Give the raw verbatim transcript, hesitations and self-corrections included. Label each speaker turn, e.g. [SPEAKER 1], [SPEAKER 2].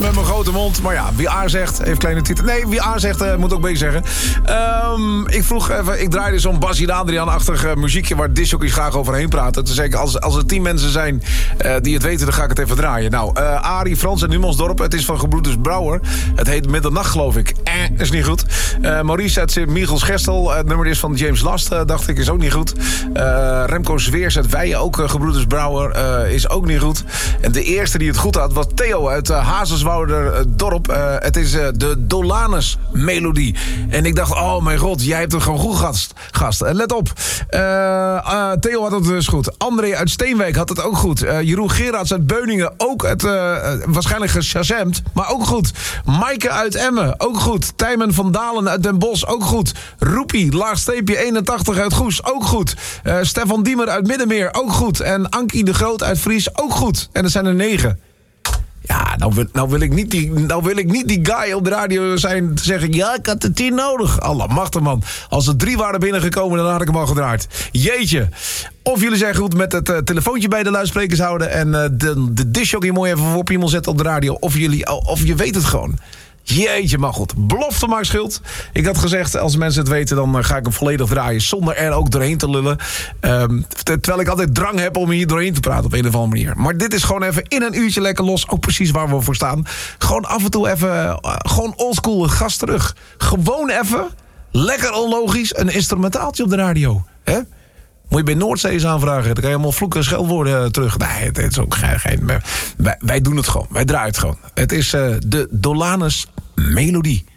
[SPEAKER 1] met mijn grote mond. Maar ja, wie A zegt, heeft kleine titel. Nee, wie A zegt, uh, moet ook B zeggen. Um, ik vroeg even, ik draaide zo'n Bassie en Adriaan-achtig uh, muziekje... waar discjockeys graag overheen praten. Toen zei ik, als, als er tien mensen zijn uh, die het weten, dan ga ik het even draaien. Nou, uh, Arie, Frans en Numansdorp. Het is van Gebroeders Brouwer. Het heet Middernacht, geloof ik. Eh, is niet goed. Uh, Maurice uit Sint-Michels Gestel. Uh, het nummer is van James Last, uh, dacht ik, is ook niet goed. Uh, Remco Zweers uit Weijen, ook uh, Gebroeders Brouwer, uh, is ook niet goed. En de eerste die het goed had, was Theo uit uh, Hazenswouder-dorp. Uh, het is uh, de Dolanus-melodie. En ik dacht, oh mijn god, jij hebt het gewoon goed, gast. gast. Uh, let op. Uh, uh, Theo had het dus goed. André uit Steenwijk had het ook goed. Uh, Jeroen Gerards uit Beuningen, ook het, uh, uh, waarschijnlijk geshazamd, maar ook goed. Maaike uit Emmen, ook goed. Tijmen van Dalen uit Den Bosch, ook goed. Roepie, laagstreepje eenentachtig uit Goes, ook goed. Uh, Stefan Diemer uit Middenmeer, ook goed. En Ankie de Groot uit Fries, ook goed. En er zijn er negen. Ja, nou wil, nou, wil ik niet die, nou wil ik niet die guy op de radio zijn te zeggen... ja, ik had de tien nodig. Allemachtig, man. Als er drie waren binnengekomen, dan had ik hem al gedraaid. Jeetje. Of jullie zijn goed met het uh, telefoontje bij de luidsprekers houden... en uh, de, de discjockey mooi even op iemand zetten op de radio. Of, jullie, of je weet het gewoon. Jeetje, maar goed. Belofte maakt schild. Ik had gezegd, als mensen het weten, dan uh, ga ik hem volledig draaien... zonder er ook doorheen te lullen. Um, terwijl ik altijd drang heb om hier doorheen te praten op een of andere manier. Maar dit is gewoon even in een uurtje lekker los. Ook precies waar we voor staan. Gewoon af en toe even, uh, gewoon oldschool, gas terug. Gewoon even, lekker onlogisch, een instrumentaaltje op de radio. Hè? Moet je bij Noordzee eens aanvragen. Dan kan je allemaal vloeken en scheldwoorden uh, terug. Nee, het is ook geen... geen wij, wij doen het gewoon. Wij draaien het gewoon. Het is uh, de Dolanus Melodie.